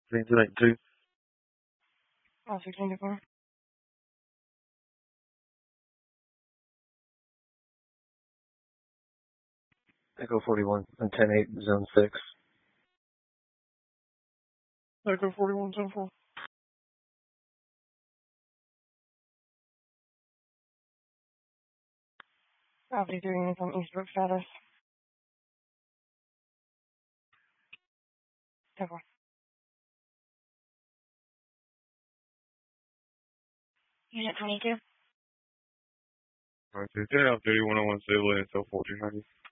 392. Oh, 694. Echo 41 and 10-8, zone 6. Echo 41, 10-4. Copy 3 units on Eastbrook status. 10-4. Unit 22. 32, 3101 civil until 1400.